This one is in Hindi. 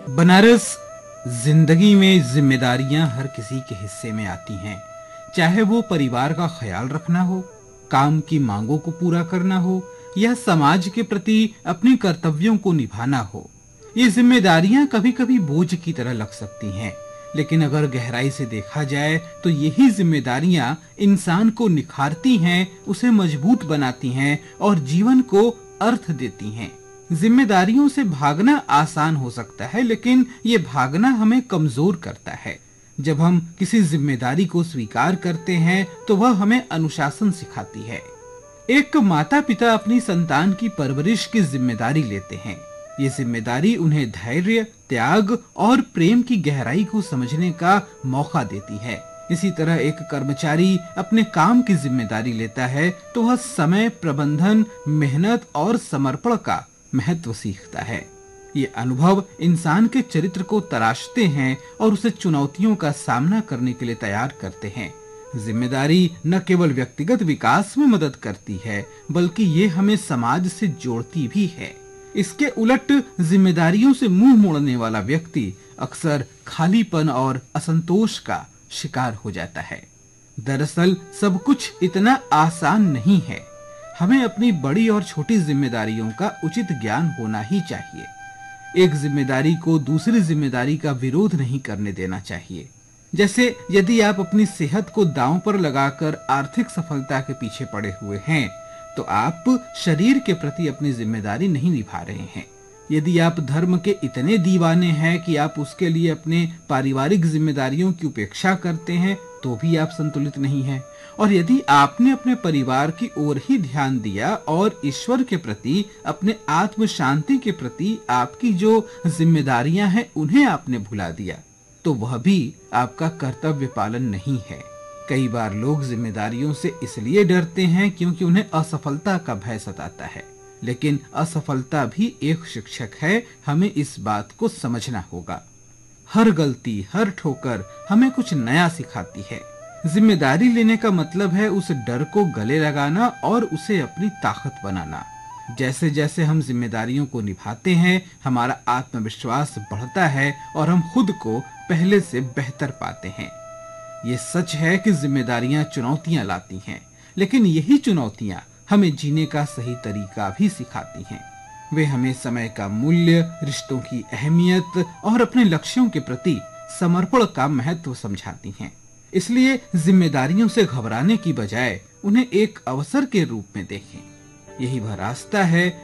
बनारस, जिंदगी में जिम्मेदारियां हर किसी के हिस्से में आती हैं। चाहे वो परिवार का ख्याल रखना हो, काम की मांगों को पूरा करना हो या समाज के प्रति अपने कर्तव्यों को निभाना हो। ये जिम्मेदारियां कभी कभी बोझ की तरह लग सकती हैं, लेकिन अगर गहराई से देखा जाए तो यही जिम्मेदारियां इंसान को निखारती हैं, उसे मजबूत बनाती हैं और जीवन को अर्थ देती हैं। जिम्मेदारियों से भागना आसान हो सकता है, लेकिन ये भागना हमें कमजोर करता है। जब हम किसी जिम्मेदारी को स्वीकार करते हैं तो वह हमें अनुशासन सिखाती है। एक माता पिता अपनी संतान की परवरिश की जिम्मेदारी लेते हैं। ये जिम्मेदारी उन्हें धैर्य, त्याग और प्रेम की गहराई को समझने का मौका देती है। इसी तरह एक कर्मचारी अपने काम की जिम्मेदारी लेता है तो वह समय प्रबंधन, मेहनत और समर्पण का महत्व सीखता है। ये अनुभव इंसान के चरित्र को तराशते हैं और उसे चुनौतियों का सामना करने के लिए तैयार करते हैं। जिम्मेदारी न केवल व्यक्तिगत विकास में मदद करती है, बल्कि ये हमें समाज से जोड़ती भी है। इसके उलट जिम्मेदारियों से मुंह मोड़ने वाला व्यक्ति अक्सर खालीपन और असंतोष का शिकार हो जाता है। दरअसल सब कुछ इतना आसान नहीं है। हमें अपनी बड़ी और छोटी जिम्मेदारियों का उचित ज्ञान होना ही चाहिए। एक जिम्मेदारी को दूसरी जिम्मेदारी का विरोध नहीं करने देना चाहिए। जैसे यदि आप अपनी सेहत को दांव पर लगाकर आर्थिक सफलता के पीछे पड़े हुए हैं, तो आप शरीर के प्रति अपनी जिम्मेदारी नहीं निभा रहे हैं। यदि आप धर्म के इतने दीवाने हैं कि आप उसके लिए अपने पारिवारिक जिम्मेदारियों की उपेक्षा करते हैं, तो भी आप संतुलित नहीं हैं। और यदि आपने अपने परिवार की ओर ही ध्यान दिया और ईश्वर के प्रति, अपने आत्म शांति के प्रति आपकी जो जिम्मेदारियां हैं उन्हें आपने भुला दिया, तो वह भी आपका कर्तव्य पालन नहीं है। कई बार लोग जिम्मेदारियों से इसलिए डरते हैं क्योंकि उन्हें असफलता का भय सताता है, लेकिन असफलता भी एक शिक्षक है। हमें इस बात को समझना होगा। हर गलती, हर ठोकर हमें कुछ नया सिखाती है। जिम्मेदारी लेने का मतलब है उस डर को गले लगाना और उसे अपनी ताकत बनाना। जैसे जैसे हम जिम्मेदारियों को निभाते हैं, हमारा आत्मविश्वास बढ़ता है और हम खुद को पहले से बेहतर पाते हैं। ये सच है कि जिम्मेदारियां चुनौतियां लाती हैं, लेकिन यही चुनौतियां हमें जीने का सही तरीका भी सिखाती हैं। वे हमें समय का मूल्य, रिश्तों की अहमियत और अपने लक्ष्यों के प्रति समर्पण का महत्व समझाती हैं। इसलिए जिम्मेदारियों से घबराने की बजाय उन्हें एक अवसर के रूप में देखें। यही वह रास्ता है